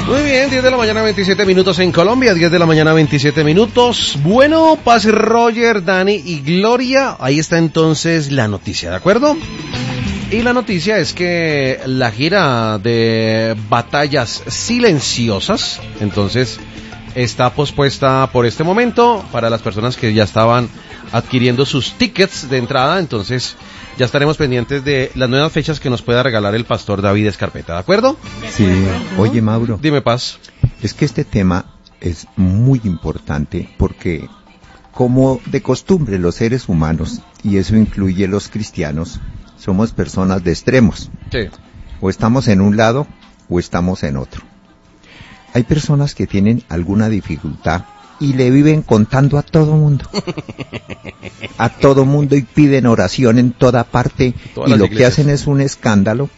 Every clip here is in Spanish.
Muy bien, 10 de la mañana 27 minutos en Colombia, 10 de la mañana 27 minutos. Bueno, Paz, Roger, Dani y Gloria, ahí está entonces la noticia, ¿de acuerdo? Y la noticia es que la gira de Batallas Silenciosas, entonces, está pospuesta por este momento para las personas que ya estaban adquiriendo sus tickets de entrada, entonces ya estaremos pendientes de las nuevas fechas que nos pueda regalar el pastor David Escarpeta, ¿de acuerdo? Sí, oye Mauro. Dime, Paz. Es que este tema es muy importante porque, como de costumbre, los seres humanos, y eso incluye los cristianos, somos personas de extremos. Sí. O estamos en un lado o estamos en otro. Hay personas que tienen alguna dificultad y le viven contando a todo mundo. A todo mundo, y piden oración en toda parte. Todas y las lo iglesias. que hacen es un escándalo.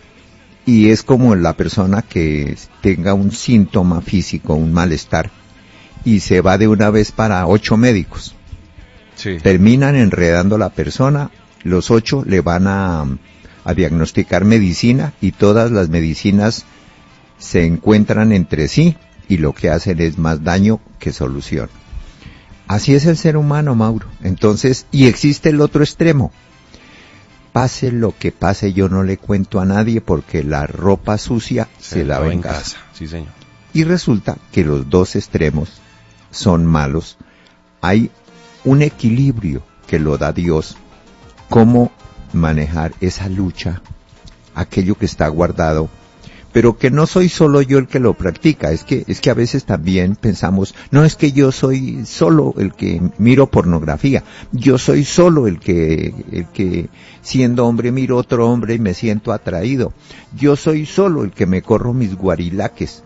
Y es como la persona que tenga un síntoma físico, un malestar, y se va de una vez para 8 médicos. Sí. Terminan enredando a la persona, los 8 le van a diagnosticar medicina, y todas las medicinas se encuentran entre sí, y lo que hacen es más daño que solución. Así es el ser humano, Mauro. Entonces, y existe el otro extremo. Pase lo que pase, yo no le cuento a nadie porque la ropa sucia se lava en casa. Sí, señor. Y resulta que los dos extremos son malos. Hay un equilibrio que lo da Dios. Cómo manejar esa lucha, aquello que está guardado, pero que no soy solo yo el que lo practica. Es que a veces también pensamos, no, es que yo soy solo el que miro pornografía, yo soy solo el que siendo hombre miro otro hombre y me siento atraído, yo soy solo el que me corro mis guarilaques.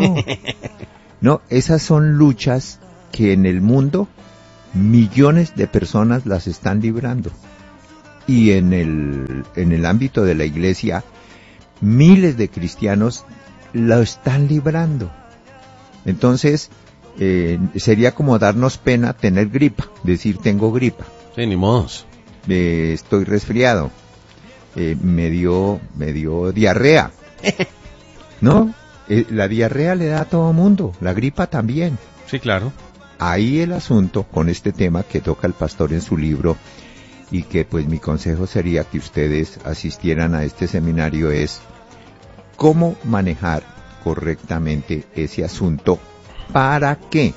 No, esas son luchas que en el mundo millones de personas las están librando, y en el ámbito de la iglesia miles de cristianos lo están librando. Entonces, sería como darnos pena tener gripa, decir tengo gripa. Sí, ni modos. Estoy resfriado, me dio diarrea. ¿No? La diarrea le da a todo mundo, la gripa también. Sí, claro. Ahí el asunto con este tema que toca el pastor en su libro, y que pues mi consejo sería que ustedes asistieran a este seminario, es cómo manejar correctamente ese asunto para que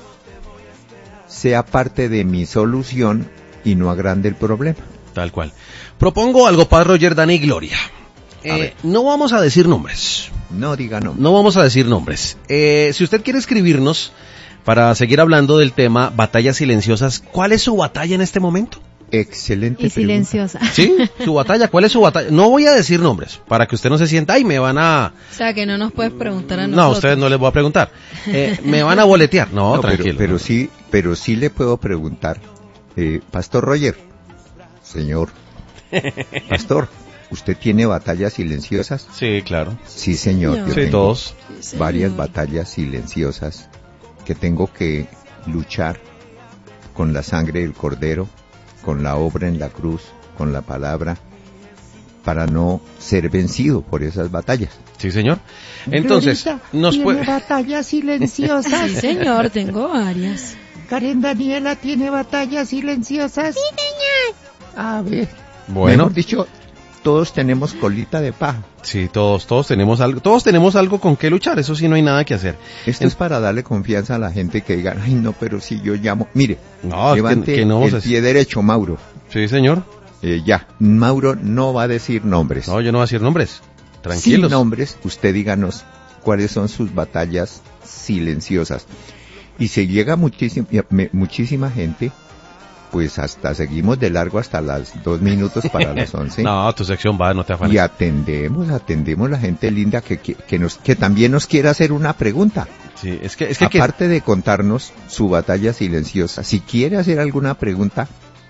sea parte de mi solución y no agrande el problema. Tal cual. Propongo algo, Padre Roger, Dani y Gloria. No vamos a decir nombres. No diga nombres. No vamos a decir nombres. Si usted quiere escribirnos para seguir hablando del tema batallas silenciosas, ¿cuál es su batalla en este momento? Excelente y silenciosa. Sí, su batalla, ¿cuál es su batalla? No voy a decir nombres, para que usted no se sienta, ay, me van a... O sea, que no nos puedes preguntar a nosotros. No, a ustedes no les voy a preguntar. Me van a boletear. No, tranquilo. Pero sí le puedo preguntar, Pastor Roger, señor, Pastor, ¿usted tiene batallas silenciosas? Sí, claro. Sí, señor. No. Yo Sí, tengo todos. varias batallas silenciosas que tengo que luchar con la sangre del Cordero, con la obra en la cruz, con la palabra, para no ser vencido por esas batallas. Sí, señor. Entonces, nos ¿tiene puede... batallas silenciosas? Sí, señor, tengo varias. Karen Daniela tiene batallas silenciosas. Sí, señor. A ver, Bueno, Mejor dicho, todos tenemos colita de paja. sí, todos tenemos algo con qué luchar, eso sí no hay nada que hacer. Esto es para darle confianza a la gente que diga, ay no, pero si yo llamo. Mire, No, levante que no vamos el a... pie derecho, Mauro. Sí, señor. Ya, Mauro no va a decir nombres. No, yo no voy a decir nombres. Tranquilos. Sin nombres, usted díganos cuáles son sus batallas silenciosas. Y si llega muchísima gente, pues hasta seguimos de largo hasta las 2 minutos para las 11. No, tu sección va, no te afanes. Y atendemos la gente linda que también nos quiere hacer una pregunta. Sí, es que Aparte de contarnos su batalla silenciosa, si quiere hacer alguna pregunta,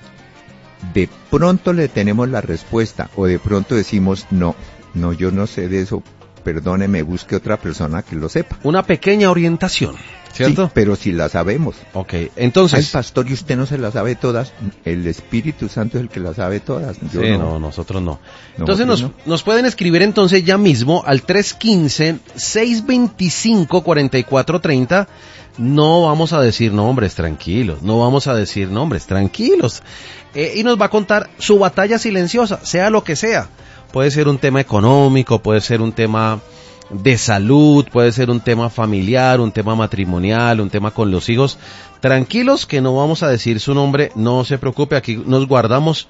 de pronto le tenemos la respuesta, o de pronto decimos, no, yo no sé de eso, perdóneme, busque otra persona que lo sepa. Una pequeña orientación, ¿cierto? Sí, pero si la sabemos. Ok, Ay, entonces... pastor, y usted no se las sabe todas. El Espíritu Santo es el que las sabe todas. Yo Sí, no. nosotros no. Entonces Nosotros nos pueden escribir entonces ya mismo al 315-625-4430. No vamos a decir nombres, tranquilos. No vamos a decir nombres, tranquilos. Y nos va a contar su batalla silenciosa, sea lo que sea. Puede ser un tema económico, puede ser un tema de salud, puede ser un tema familiar, un tema matrimonial, un tema con los hijos. Tranquilos que no vamos a decir su nombre, no se preocupe, aquí nos guardamos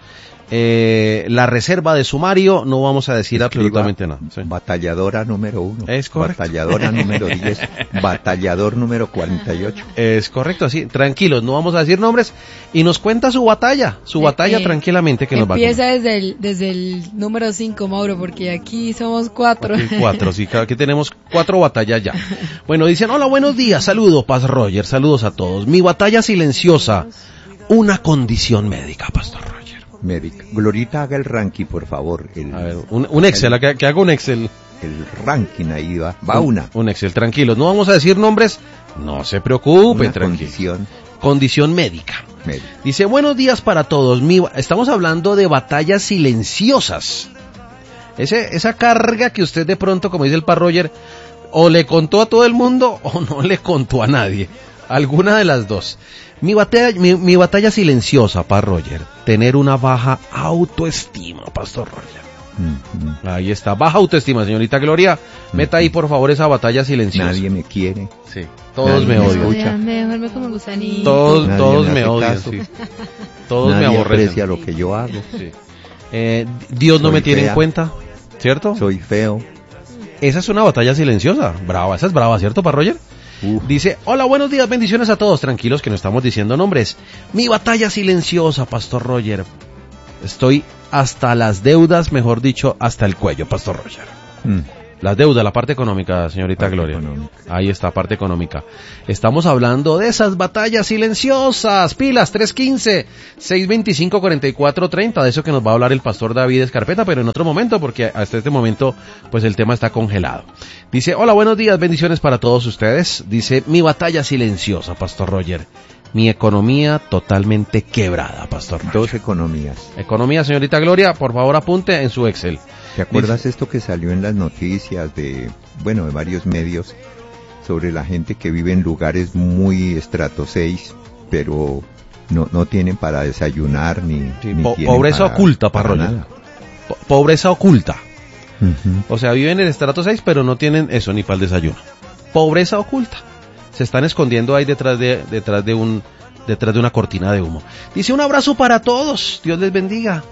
la reserva de sumario, no vamos a decir Escriba absolutamente nada. Sí. Batalladora número 1. Es correcto. Batalladora número 10. Batallador número 48. Es correcto, así, tranquilos, no vamos a decir nombres y nos cuenta su batalla tranquilamente que nos va a Empieza contar. desde el número 5, Mauro, porque aquí somos 4. Aquí 4, sí, aquí tenemos 4 batallas ya. Bueno, dicen, hola, buenos días, saludos, Paz Roger, saludos a todos. Mi batalla silenciosa, una condición médica, Pastor Roger. Médica. Glorita, haga el ranking, por favor. A ver, un Excel, que haga un Excel. El ranking ahí va. Va una. Un Excel, tranquilos, no vamos a decir nombres, no se preocupe, Una tranquilo. condición médica. médica. Dice, buenos días para todos. Estamos hablando de batallas silenciosas. Esa carga que usted de pronto, como dice el Paz Roger, o le contó a todo el mundo o no le contó a nadie. Alguna de las dos. Mi batalla silenciosa, Paz Roger. Tener una baja autoestima, Pastor Roger. Mm-hmm. Ahí está, baja autoestima, señorita Gloria. Meta ahí, por favor, esa batalla silenciosa. Nadie me quiere. Sí, todos me Nadie me odian. escucha. Mejor me como gusanito. Todos Nadie me hace odian, caso. sí. Todos Nadie me aborrecen. aprecia lo que yo hago. Sí. Dios no Soy me tiene en fea. cuenta, ¿cierto? Soy feo. Esa es una batalla silenciosa. Brava, esa es brava, ¿cierto, Paz Roger? Dice, hola, buenos días, bendiciones a todos. Tranquilos que no estamos diciendo nombres. Mi batalla silenciosa, Pastor Roger. Estoy hasta las deudas, mejor dicho, hasta el cuello, Pastor Roger. Las deudas, la parte económica, señorita Parte Gloria. económica. Ahí está, parte económica. Estamos hablando de esas batallas silenciosas. Pilas, 315-625-4430. De eso que nos va a hablar el pastor David Escarpeta, pero en otro momento, porque hasta este momento, pues el tema está congelado. Dice, hola, buenos días, bendiciones para todos ustedes. Dice, mi batalla silenciosa, Pastor Roger. Mi economía totalmente quebrada, Pastor Roger. 2 economías. Economía, señorita Gloria, por favor apunte en su Excel. ¿Te acuerdas esto que salió en las noticias de varios medios sobre la gente que vive en lugares muy estrato 6, pero no tienen para desayunar ni tienen pobreza oculta, para Paz Roger. nada? Pobreza oculta. Uh-huh. O sea, viven en el estrato 6, pero no tienen eso ni para el desayuno. Pobreza oculta. Se están escondiendo ahí detrás de una cortina de humo. Dice, un abrazo para todos. Dios les bendiga.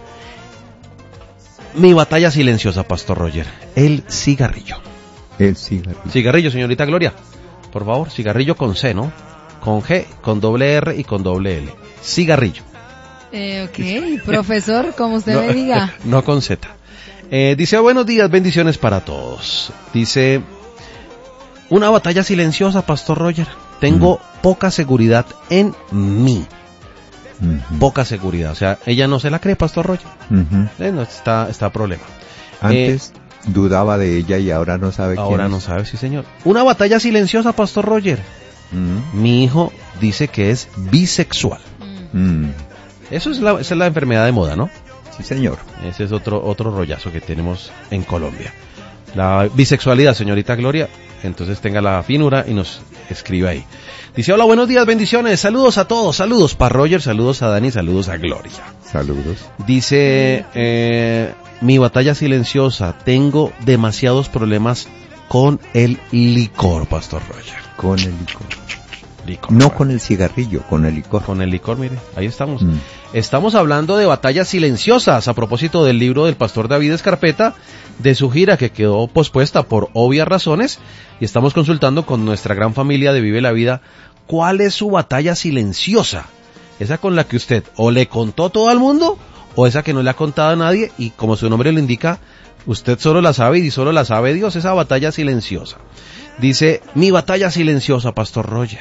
Mi batalla silenciosa, Pastor Roger. El cigarrillo. El cigarrillo. Cigarrillo, señorita Gloria. Por favor, cigarrillo con C, ¿no? Con G, con doble R y con doble L. Cigarrillo. Ok, profesor, como usted me diga. No con Z. Dice, buenos días, bendiciones para todos. Dice, una batalla silenciosa, Pastor Roger. Tengo poca seguridad en mí. Poca seguridad. O sea, ella no se la cree, Pastor Roger. No está problema. Antes dudaba de ella y ahora no sabe quién Ahora es. no sabe, sí señor. Una batalla silenciosa, Pastor Roger. Mi hijo dice que es bisexual. Esa es la enfermedad de moda, ¿no? Sí, señor. Ese es otro rollazo que tenemos en Colombia. La bisexualidad, señorita Gloria. Entonces tenga la finura y nos escribe ahí. Dice, hola, buenos días, bendiciones, saludos a todos, saludos para Roger, saludos a Dani, saludos a Gloria. Saludos. Dice, mi batalla silenciosa, tengo demasiados problemas con el licor, Pastor Roger. Con el licor. Licor. No con el cigarrillo, con el licor. Con el licor, mire, ahí estamos. Estamos hablando de batallas silenciosas a propósito del libro del pastor David Escarpeta, de su gira que quedó pospuesta por obvias razones, y estamos consultando con nuestra gran familia de Vive la Vida, ¿cuál es su batalla silenciosa? Esa con la que usted o le contó todo al mundo, o esa que no le ha contado a nadie, y como su nombre lo indica, usted solo la sabe y solo la sabe Dios, esa batalla silenciosa. Dice, mi batalla silenciosa, Pastor Roger.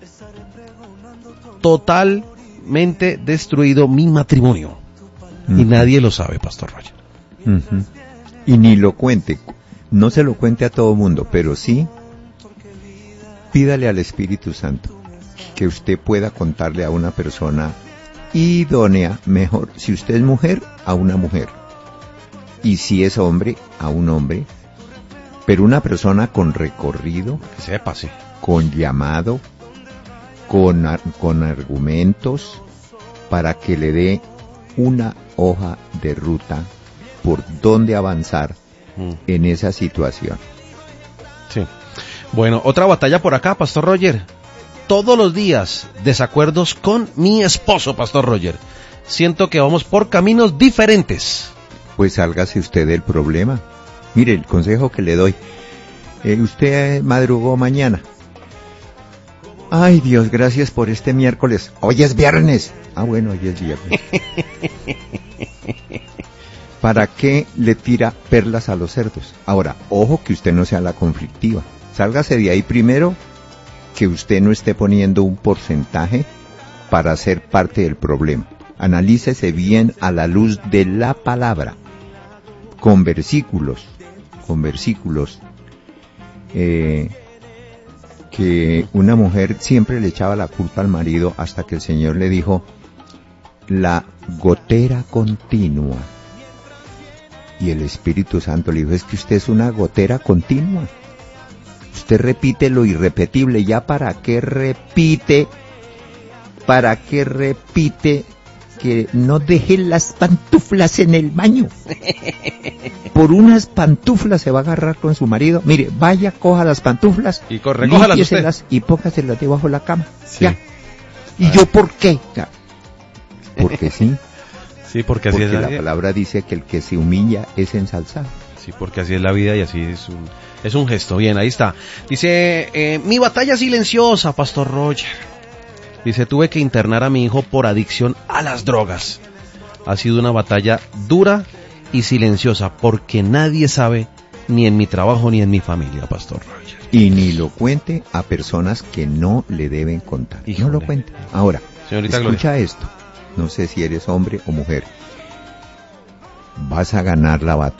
Totalmente destruido mi matrimonio. Y nadie lo sabe, Pastor Roger. Y ni lo cuente. no se lo cuente a todo mundo, pero sí pídale al Espíritu Santo que usted pueda contarle a una persona idónea, mejor, si usted es mujer, a una mujer, y si es hombre, a un hombre, pero una persona con recorrido, Que sepa, sí. con llamado, con argumentos, para que le dé una hoja de ruta por dónde avanzar en esa situación. Sí. Bueno, otra batalla por acá, Pastor Roger. Todos los días, desacuerdos con mi esposo, Pastor Roger. Siento que vamos por caminos diferentes. Pues sálgase usted del problema. Mire, el consejo que le doy. Usted madrugó mañana. Ay, Dios, gracias por este miércoles. Hoy es viernes. Ah, bueno, hoy es viernes. ¿Para qué le tira perlas a los cerdos? Ahora, ojo que usted no sea la conflictiva. Sálgase de ahí primero, que usted no esté poniendo un porcentaje para ser parte del problema. Analícese bien a la luz de la palabra, con versículos, que una mujer siempre le echaba la culpa al marido hasta que el Señor le dijo, la gotera continua. Y el Espíritu Santo le dijo, es que usted es una gotera continua. Usted repite lo irrepetible, ¿ya para qué repite? ¿Para qué repite que no deje las pantuflas en el baño? Por unas pantuflas se va a agarrar con su marido. Mire, vaya, coja las pantuflas, Y recójalas límpieselas y póngaselas debajo de la cama. Sí. Ya. ¿Y yo por qué? Ya. Porque sí. Sí, porque así Porque es la palabra dice que el que se humilla es ensalzado. Sí, porque así es la vida y así es un gesto. Bien, ahí está. Dice, mi batalla silenciosa, Pastor Roger. Dice, tuve que internar a mi hijo por adicción a las drogas. Ha sido una batalla dura y silenciosa porque nadie sabe, ni en mi trabajo ni en mi familia, Pastor Roger. Y ni lo cuente a personas que no le deben contar. Híjole. No lo cuente. Ahora, Señorita escucha Gloria. esto. No sé si eres hombre o mujer. Vas a ganar la batalla.